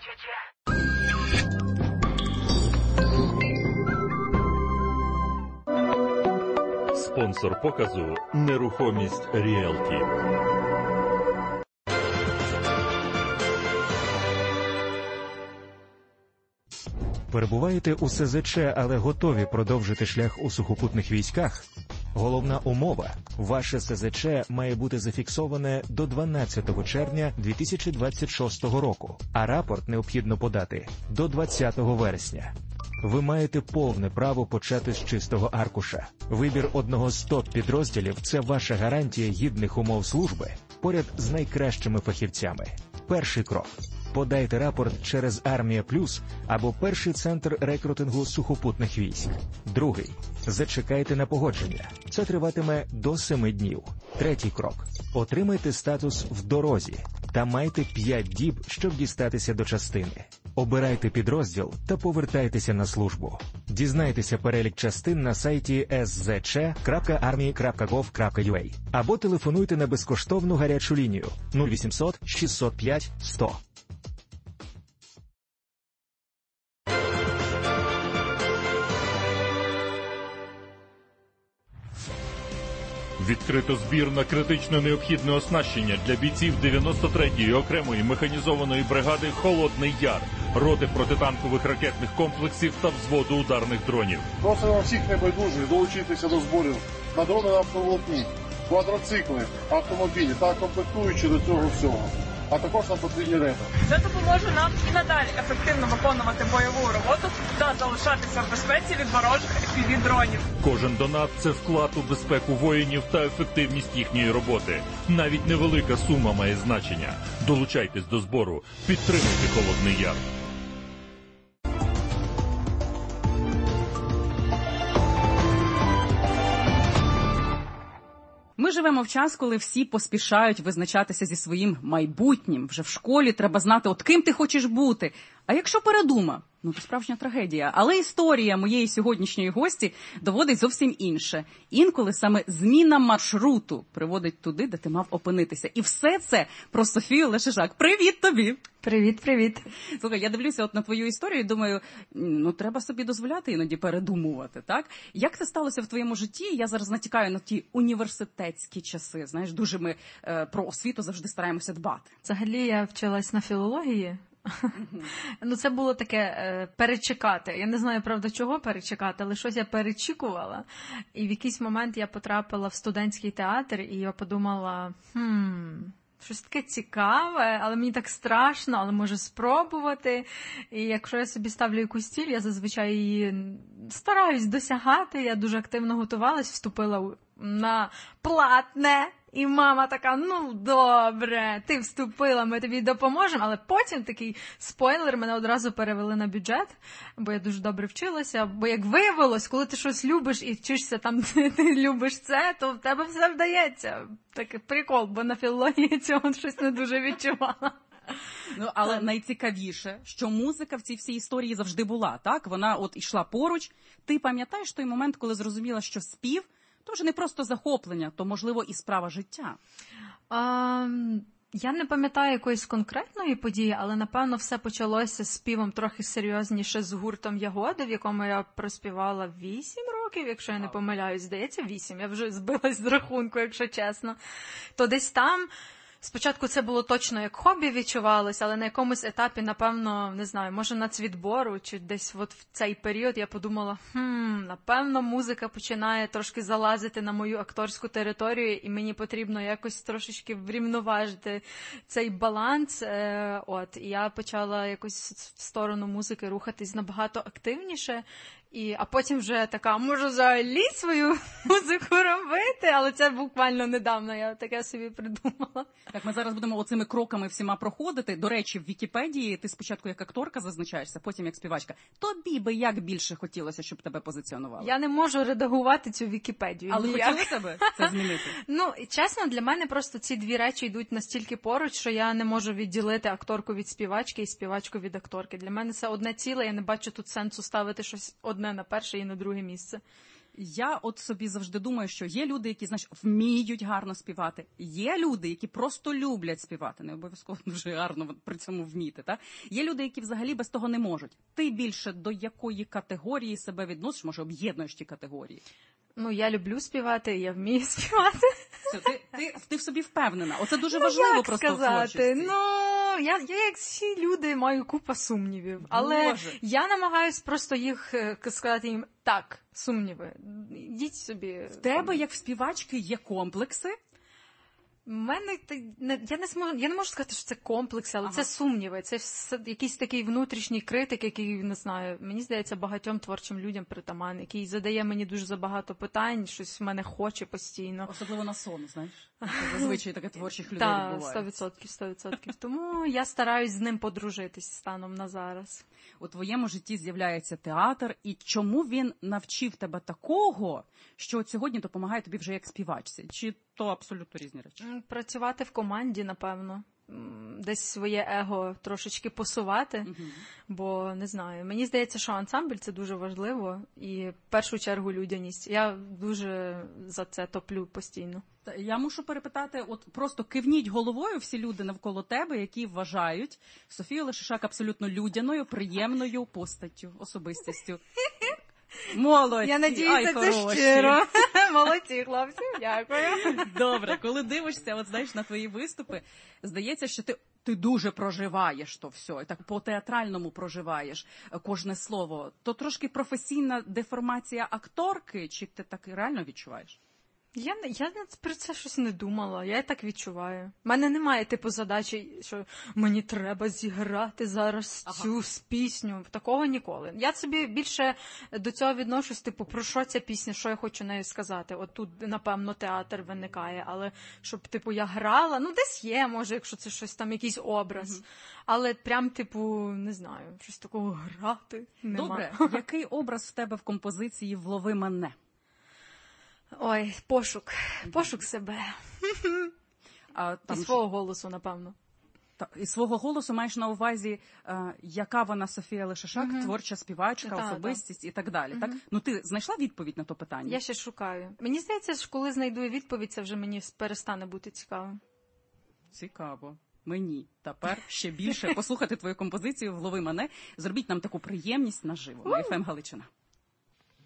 Спонсор показу «Нерухомість Ріелті». Перебуваєте у СЗЧ, але готові продовжити шлях у сухопутних військах? Головна умова – ваше СЗЧ має бути зафіксоване до 12 червня 2026 року, а рапорт необхідно подати до 20 вересня. Ви маєте повне право почати з чистого аркуша. Вибір одного з топ-підрозділів – це ваша гарантія гідних умов служби поряд з найкращими фахівцями. Перший крок – подайте рапорт через Армія Плюс або перший центр рекрутингу сухопутних військ. Другий – зачекайте на погодження. Це триватиме до 7 днів. Третій крок – отримайте статус «в дорозі» та майте 5 діб, щоб дістатися до частини. Обирайте підрозділ та повертайтеся на службу. Дізнайтеся перелік частин на сайті szc.army.gov.ua або телефонуйте на безкоштовну гарячу лінію 0800 605 100. Відкрито збір на критично необхідне оснащення для бійців 93-ї окремої механізованої бригади «Холодний Яр», роти протитанкових ракетних комплексів та взводу ударних дронів. Просимо всіх небайдужих долучитися до зборів на дрони на автоволокні, квадроцикли, автомобілі та комплектуючі до цього всього. А також нам потрібні реби. Це допоможе нам і надалі ефективно виконувати бойову роботу та залишатися в безпеці від ворожих FPV-дронів. Кожен донат – це вклад у безпеку воїнів та ефективність їхньої роботи. Навіть невелика сума має значення. Долучайтесь до збору. Підтримуйте «Холодний Яр». Ми живемо в час, коли всі поспішають визначатися зі своїм майбутнім. Вже в школі треба знати, от ким ти хочеш бути. А якщо передумав? Ну, то справжня трагедія. Але історія моєї сьогоднішньої гості доводить зовсім інше. Інколи саме зміна маршруту приводить туди, де ти мав опинитися. І все це про Софію Лешежак. Привіт тобі! Привіт. Слухай, я дивлюся от на твою історію і думаю, ну треба собі дозволяти іноді передумувати, так? Як це сталося в твоєму житті? Я зараз натякаю на ті університетські часи. Знаєш, дуже ми про освіту завжди стараємося дбати. Взагалі я вчилась на філології. Ну, це було таке перечекати. Я не знаю, правда, чого перечекати, але щось я перечікувала. І в якийсь момент я потрапила в студентський театр, і я подумала, щось таке цікаве, але мені так страшно, але можу спробувати. І якщо я собі ставлю якусь ціль, я зазвичай її стараюсь досягати. Я дуже активно готувалась, вступила на платне. І мама така, ну добре, ти вступила, ми тобі допоможемо. Але потім такий спойлер, мене одразу перевели на бюджет, бо я дуже добре вчилася. Бо як виявилось, коли ти щось любиш і вчишся там, ти любиш це, то в тебе все вдається. Такий прикол, бо на філології цього щось не дуже відчувала. Ну, але найцікавіше, що музика в цій всій історії завжди була, так? Вона от ішла поруч. Ти пам'ятаєш той момент, коли зрозуміла, що спів то вже не просто захоплення, то, можливо, і справа життя? Я не пам'ятаю якоїсь конкретної події, але, напевно, все почалося з співом трохи серйозніше з гуртом «Ягоди», в якому я проспівала 8 років, якщо я не помиляюсь. Здається, 8. Я вже збилась з рахунку, якщо чесно. То десь там... Спочатку це було точно як хобі відчувалося, але на якомусь етапі, напевно, не знаю, може на цвітбору, чи десь от в цей період я подумала, напевно, музика починає трошки залазити на мою акторську територію, і мені потрібно якось трошечки врівноважити цей баланс. І я почала якось в сторону музики рухатись набагато активніше. А потім вже така, можу взагалі свою музику робити, але це буквально недавно, я таке собі придумала. Так, ми зараз будемо оцими кроками всіма проходити. До речі, в Вікіпедії ти спочатку як акторка зазначаєшся, потім як співачка. Тобі би як більше хотілося, щоб тебе позиціонували? Я не можу редагувати цю Вікіпедію. Але хотілося б це змінити? Ну, чесно, для мене просто ці дві речі йдуть настільки поруч, що я не можу відділити акторку від співачки і співачку від акторки. Для мене це одне ціле, я не бачу тут сенсу ставити щось одне на перше і на друге місце. Я от собі завжди думаю, що є люди, які, знаєш, вміють гарно співати. Є люди, які просто люблять співати. Не обов'язково дуже гарно при цьому вміти. Та? Є люди, які взагалі без того не можуть. Ти більше до якої категорії себе відносиш? Може, об'єднуєш ті категорії? Ну, я люблю співати, я вмію співати. Все, ти в собі впевнена. Оце дуже важливо як просто сказати? в творчості. Ну, я, як всі люди, маю купу сумнівів. Але Боже. я намагаюсь просто їх сказати їм, так, сумніви, йдіть собі. В тебе, як в співачки, є комплекси? У мене я не можу сказати, що це комплекси, але це сумніви. Це якийсь такий внутрішній критик, який, не знаю, мені здається, багатьом творчим людям притаманний, який задає мені дуже забагато питань, щось в мене хоче постійно. Особливо на сон, знаєш. Зазвичай таке творчих людей Так, відбуває. 100%. Тому я стараюсь з ним подружитись станом на зараз. У твоєму житті з'являється театр, і чому він навчив тебе такого, що от сьогодні допомагає тобі вже як співачці? Чи то абсолютно різні речі? Працювати в команді, напевно. Десь своє его трошечки посувати, бо, не знаю, мені здається, що ансамбль – це дуже важливо, і в першу чергу людяність. Я дуже за це топлю постійно. Я мушу перепитати, от просто кивніть головою всі люди навколо тебе, які вважають Софію Лешишак абсолютно людяною, приємною постаттю, особистістю. Молодці, Я надіюся, це хороші. щиро. Молодці, хлопці, дякую. Добре, коли дивишся, от знаєш, на твої виступи, здається, що ти дуже проживаєш то все, і так по-театральному проживаєш кожне слово. То трошки професійна деформація акторки, чи ти так реально відчуваєш? Я про це щось не думала, я так відчуваю. У мене немає типу задачі, що мені треба зіграти зараз цю пісню. Такого ніколи. Я собі більше до цього відношусь, типу, про що ця пісня, що я хочу нею сказати. От тут, напевно, театр виникає, але щоб, типу, я грала, ну десь є, може, якщо це щось там, якийсь образ. Але прям, типу, не знаю, щось такого грати нема. Добре, який образ в тебе в композиції «Влови мене»? Ой, пошук себе. І свого голосу, напевно. І свого голосу маєш на увазі, яка вона Софія Лешишак, творча співачка, особистість і так далі. Так? Ну ти знайшла відповідь на то питання? Я ще шукаю. Мені здається, що коли знайду відповідь, це вже мені перестане бути цікавим. Цікаво. Мені тепер ще більше послухати твою композицію «Влови мене». Зробіть нам таку приємність наживо на FM Галичина.